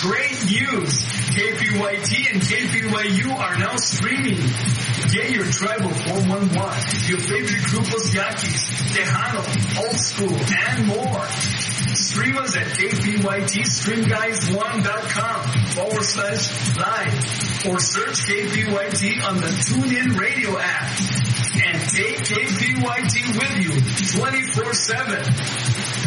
Great news! KPYT and KPYU are now streaming. Get your Tribal 411, your favorite Grupos Yaquis, Tejano, Old School, and more. Stream us at kpytstreamguys1.com/live or search KPYT on the TuneIn Radio app. And take KPYT with you 24/7.